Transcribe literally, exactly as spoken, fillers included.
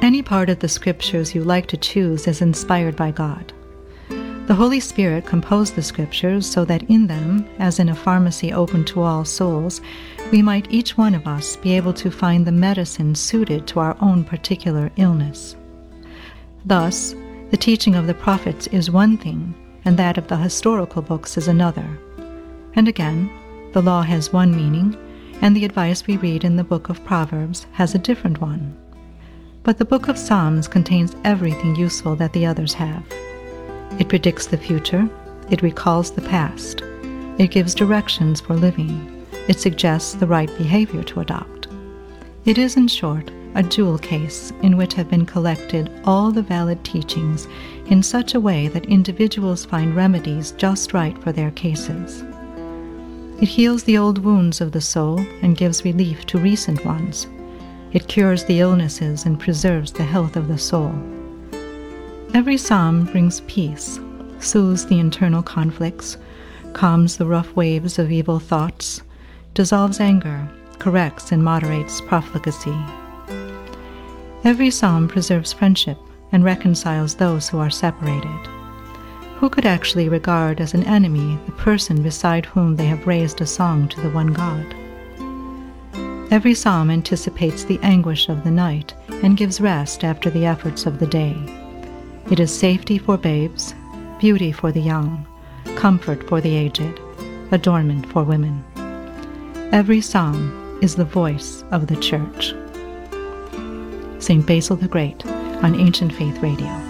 Any part of the scriptures you like to choose is inspired by God. The Holy Spirit composed the scriptures so that in them, as in a pharmacy open to all souls, we might each one of us be able to find the medicine suited to our own particular illness. Thus, the teaching of the prophets is one thing, and that of the historical books is another. And again, the law has one meaning, and the advice we read in the book of Proverbs has a different one. But the book of Psalms contains everything useful that the others have. It predicts the future, it recalls the past, it gives directions for living, it suggests the right behavior to adopt. It is, in short, a jewel case in which have been collected all the valid teachings in such a way that individuals find remedies just right for their cases. It heals the old wounds of the soul and gives relief to recent ones. It cures the illnesses and preserves the health of the soul. Every psalm brings peace, soothes the internal conflicts, calms the rough waves of evil thoughts, dissolves anger, corrects and moderates profligacy. Every psalm preserves friendship and reconciles those who are separated. Who could actually regard as an enemy the person beside whom they have raised a song to the one God? Every psalm anticipates the anguish of the night and gives rest after the efforts of the day. It is safety for babes, beauty for the young, comfort for the aged, adornment for women. Every psalm is the voice of the Church. Saint Basil the Great on Ancient Faith Radio.